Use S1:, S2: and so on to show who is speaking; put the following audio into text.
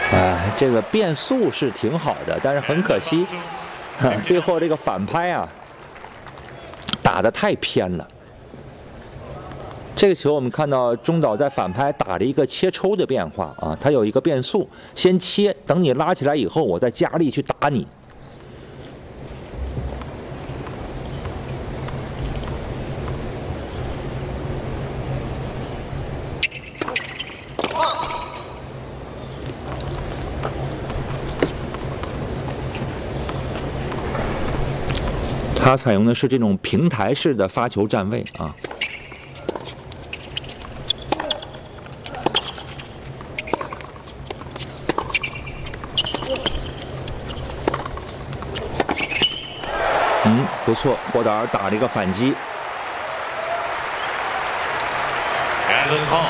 S1: 这个变速是挺好的，但是很可惜，最后这个反拍啊，打得太偏了。这个球我们看到中岛在反拍打了一个切抽的变化啊，它有一个变速，先切，等你拉起来以后，我再加力去打你。它采用的是这种平台式的发球站位啊。不错，霍达尔打了一个反击。